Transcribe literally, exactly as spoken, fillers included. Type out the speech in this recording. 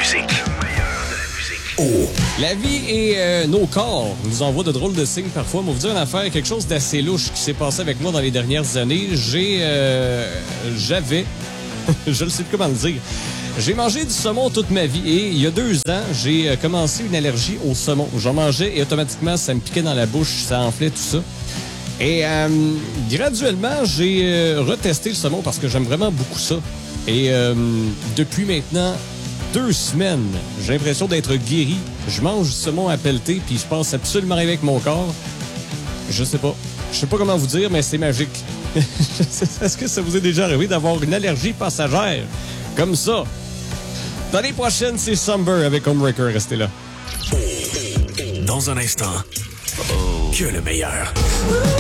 musique. Oh. La vie et euh, nos corps nous envoient de drôles de signes parfois. Mais on vous dire une affaire, quelque chose d'assez louche qui s'est passé avec moi dans les dernières années. J'ai, euh, j'avais, je ne sais plus comment le dire. J'ai mangé du saumon toute ma vie et il y a deux ans, j'ai commencé une allergie au saumon. J'en mangeais et automatiquement, ça me piquait dans la bouche, ça enflait, tout ça. Et euh, graduellement, j'ai euh, retesté le saumon parce que j'aime vraiment beaucoup ça. Et euh, depuis maintenant deux semaines, j'ai l'impression d'être guéri. Je mange du saumon à pelleter puis je pense absolument rien avec mon corps. Je sais pas. Je sais pas comment vous dire, mais c'est magique. Est-ce que ça vous est déjà arrivé d'avoir une allergie passagère comme ça? Dans les prochaines, c'est Somber avec Homebreaker. Restez là. Dans un instant, que le meilleur.